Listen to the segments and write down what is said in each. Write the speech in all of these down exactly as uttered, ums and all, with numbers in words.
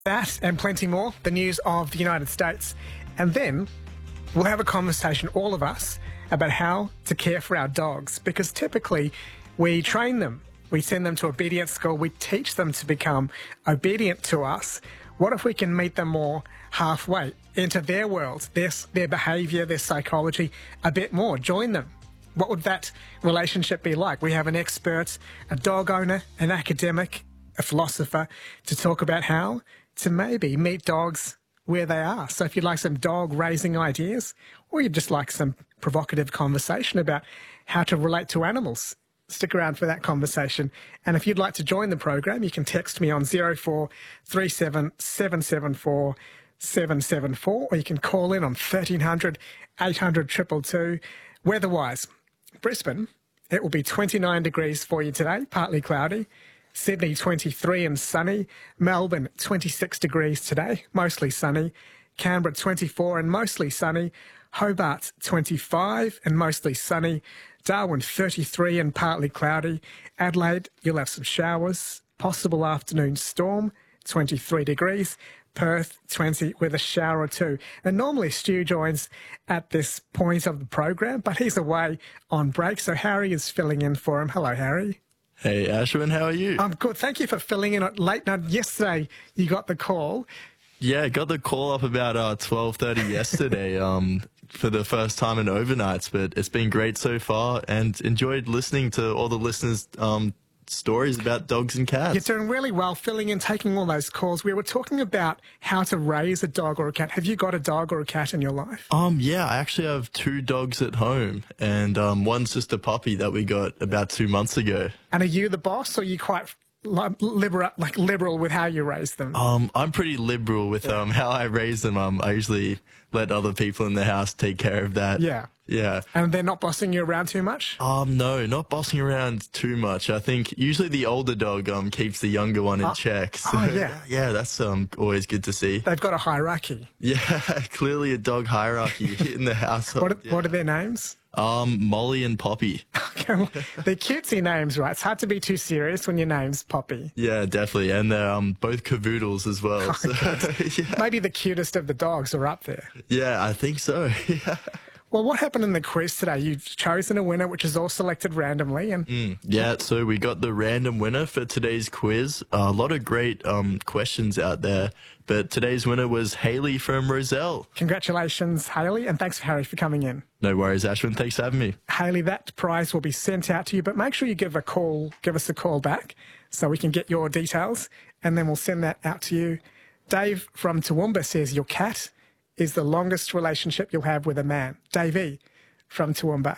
That and plenty more, the news of the United States. And then we'll have a conversation, all of us, about how to care for our dogs, because typically we train them. We send them to obedience school. We teach them to become obedient to us. What if we can meet them more halfway into their world, their, their behaviour, their psychology, a bit more? Join them. What would that relationship be like? We have an expert, a dog owner, an academic, a philosopher to talk about how to maybe meet dogs where they are. So if you'd like some dog raising ideas, or you'd just like some provocative conversation about how to relate to animals, stick around for that conversation. And if you'd like to join the program, you can text me on zero four three seven, seven seven four, seven seven four, or you can call in on thirteen hundred, eight hundred, two two two. Weather-wise, Brisbane, it will be twenty-nine degrees for you today, partly cloudy. Sydney, twenty-three and sunny. Melbourne, twenty-six degrees today, mostly sunny. Canberra, twenty-four and mostly sunny. Hobart, twenty-five and mostly sunny. Darwin, thirty-three and partly cloudy. Adelaide, you'll have some showers. Possible afternoon storm, twenty-three degrees. Perth, twenty, with a shower or two. And normally Stu joins at this point of the program, but he's away on break, so Harry is filling in for him. Hello, Harry. Hey, Ashwin, how are you? I'm good. Thank you for filling in at late night. Yesterday, you got the call. Yeah, got the call up about uh, twelve thirty yesterday um, for the first time in overnights, but it's been great so far and enjoyed listening to all the listeners' um, stories about dogs and cats. You're doing really well filling in, taking all those calls. We were talking about how to raise a dog or a cat. Have you got a dog or a cat in your life? Um, yeah, I actually have two dogs at home, and um, one's just a puppy that we got about two months ago. And are you the boss, or are you quite liberal, like liberal with how you raise them? Um, I'm pretty liberal with um how I raise them. Um, I usually let other people in the house take care of that. Yeah. Yeah. And they're not bossing you around too much? Um, no, not bossing around too much. I think usually the older dog um keeps the younger one in oh. check. So, oh, yeah. Yeah, that's um always good to see. They've got a hierarchy. Yeah, clearly a dog hierarchy in the household. What are, yeah. what are their names? Um, Molly and Poppy. Okay, well, they're cutesy names, right? It's hard to be too serious when your name's Poppy. Yeah, definitely. And they're um, both cavoodles as well. Oh, so, yeah. Maybe the cutest of the dogs are up there. Yeah, I think so. Yeah. Well, what happened in the quiz today? You've chosen a winner, which is all selected randomly. And mm, yeah, so we got the random winner for today's quiz. Uh, a lot of great um, questions out there, but today's winner was Haley from Roselle. Congratulations, Haley, and thanks, Harry, for coming in. No worries, Ashwin. Thanks for having me. Haley, that prize will be sent out to you, but make sure you give a call, give us a call back so we can get your details, and then we'll send that out to you. Dave from Toowoomba says your cat is the longest relationship you'll have with a man. Davey from Toowoomba.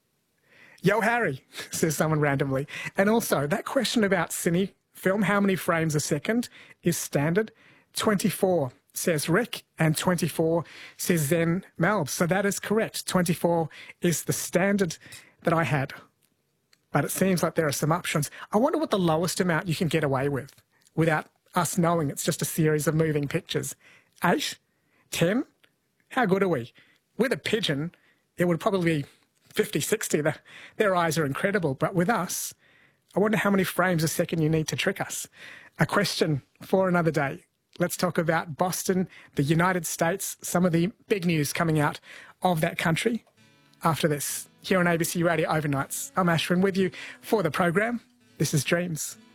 Yo, Harry, says someone randomly. And also, that question about cine film, how many frames a second is standard? twenty-four, says Rick, and twenty-four, says Zen Malb. So that is correct. twenty-four is the standard that I had. But it seems like there are some options. I wonder what the lowest amount you can get away with without us knowing it's just a series of moving pictures. Eight? ten? How good are we? With a pigeon, it would probably be fifty, sixty. The, their eyes are incredible. But with us, I wonder how many frames a second you need to trick us. A question for another day. Let's talk about Boston, the United States, some of the big news coming out of that country after this. Here on A B C Radio Overnights, I'm Ashwin with you for the program. This is Dreams.